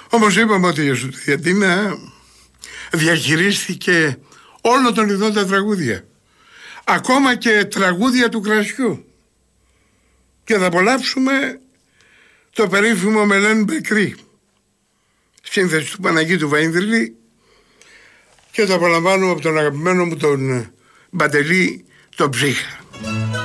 Όμως είπαμε ότι η Εσωτεριατίνα διαχειρίστηκε όλων των ειδών τα τραγούδια. Ακόμα και τραγούδια του κρασιού. Και θα απολαύσουμε το περίφημο Μελέν Μπεκρή, σύνθεση του Παναγίτου Βαϊνδρλή, και το απολαμβάνουμε από τον αγαπημένο μου τον Μπαντελή τον Ψύχα.